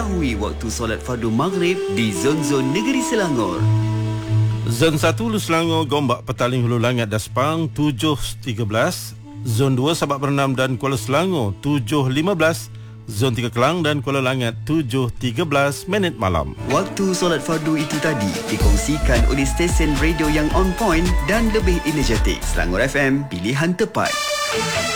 mengetahui waktu solat fardu maghrib di zon-zon negeri Selangor. Zon 1 Hulu Selangor, Gombak, Petaling, Hulu Langat dan Sepang 7.13. Zon 2 Sabak Bernam dan Kuala Selangor 7.15. Zon 3 Kelang dan Kuala Langat 7.13 malam. Waktu solat fardu itu tadi dikongsikan oleh stesen radio yang on point dan lebih energetik. Selangor FM, pilihan tepat.